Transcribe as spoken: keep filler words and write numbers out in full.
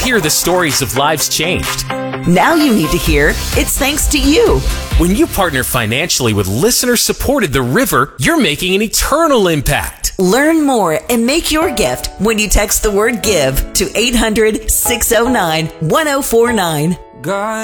hear the stories of lives changed. Now you need to hear it's thanks to you. When you partner financially with listener-supported The River, you're making an eternal impact. Learn more and make your gift when you text the word GIVE to eight hundred, six oh nine, one oh four nine. God.